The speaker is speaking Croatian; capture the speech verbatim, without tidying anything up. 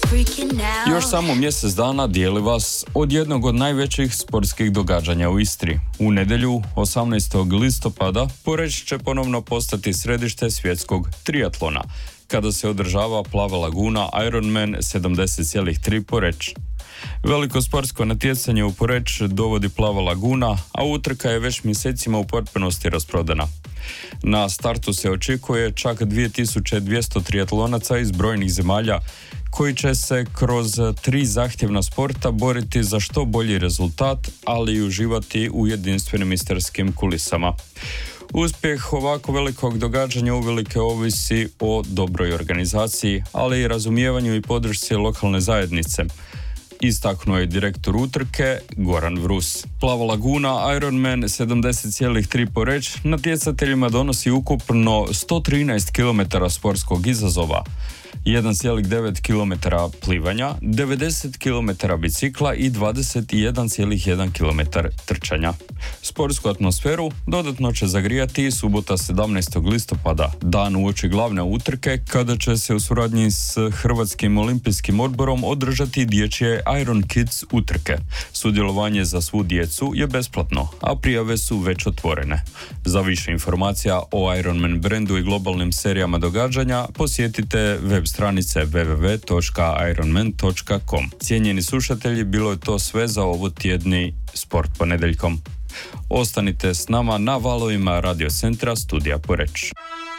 Još samo mjesec dana dijeli vas od jednog od najvećih sportskih događanja u Istri. U nedjelju, osamnaestog listopada, Poreč će ponovno postati središte svjetskog triatlona, kada se održava Plava laguna Ironman sedamdeset zarez tri Poreč. Veliko sportsko natjecanje u Poreč dovodi Plava laguna, a utrka je već mjesecima u potpunosti rasprodana. Na startu se očekuje čak dvije tisuće dvjesto triatlonaca iz brojnih zemalja koji će se kroz tri zahtjevna sporta boriti za što bolji rezultat, ali i uživati u jedinstvenim istarskim kulisama. Uspjeh ovako velikog događanja uvelike ovisi o dobroj organizaciji, ali i razumijevanju i podršci lokalne zajednice, istaknuo je direktor utrke Goran Vrus. Plava laguna Ironman sedamdeset zarez tri Poreč natjecateljima donosi ukupno sto trinaest kilometara sportskog izazova, jedan zarez devet kilometara plivanja, devedeset kilometara bicikla i dvadeset jedan zarez jedan kilometar trčanja. Sportsku atmosferu dodatno će zagrijati i subota sedamnaestog listopada, dan uoči glavne utrke, kada će se u suradnji s Hrvatskim olimpijskim odborom održati dječje Iron Kids utrke. Sudjelovanje za svu djecu je besplatno, a prijave su već otvorene. Za više informacija o Ironman brendu i globalnim serijama događanja posjetite web stranice w w w točka ironman točka com. Cijenjeni slušatelji, bilo je to sve za ovo tjedni Sport ponedjeljkom. Ostanite s nama na valovima Radio Centra Studija Poreč.